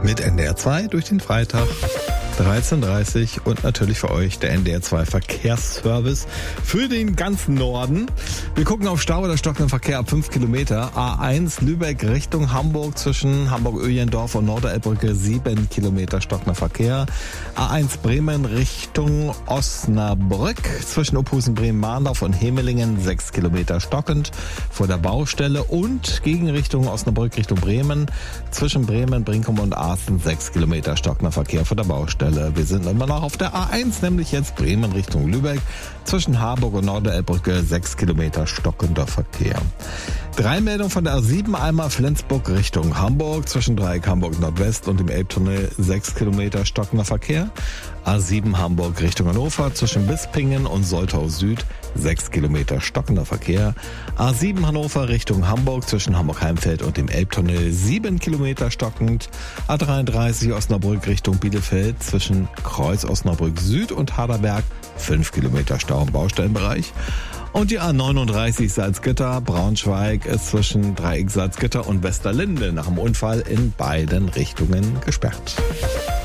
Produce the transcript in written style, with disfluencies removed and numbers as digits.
Mit NDR 2 durch den Freitag. 13.30 Uhr und natürlich für euch der NDR 2 Verkehrsservice für den ganzen Norden. Wir gucken auf Stau oder stockenden Verkehr ab 5 Kilometer. A1 Lübeck Richtung Hamburg zwischen Hamburg-Öhlendorf und Norderelbbrücke 7 Kilometer stockender Verkehr. A1 Bremen Richtung Osnabrück zwischen Ophusen, Bremen-Mahndorf und Hemelingen 6 Kilometer stockend vor der Baustelle und Gegenrichtung Osnabrück Richtung Bremen zwischen Bremen, Brinkum und Aachen 6 Kilometer stockender Verkehr vor der Baustelle. Wir sind immer noch auf der A1, nämlich jetzt Bremen Richtung Lübeck. Zwischen Harburg und Norderelbbrücke 6 Kilometer stockender Verkehr. 3 Meldungen von der A7, einmal Flensburg Richtung Hamburg. Zwischen Dreieck Hamburg Nordwest und dem Elbtunnel 6 Kilometer stockender Verkehr. A7 Hamburg Richtung Hannover zwischen Bispingen und Soltau Süd 6 Kilometer stockender Verkehr. A7 Hannover Richtung Hamburg zwischen Hamburg-Heimfeld und dem Elbtunnel 7 Kilometer stockend. A33 Osnabrück Richtung Bielefeld zwischen Kreuz Osnabrück Süd und Harderberg 5 Kilometer Stau im Baustellenbereich. Und die A39 Salzgitter, Braunschweig ist zwischen Dreieck Salzgitter und Westerlinde nach dem Unfall in beiden Richtungen gesperrt.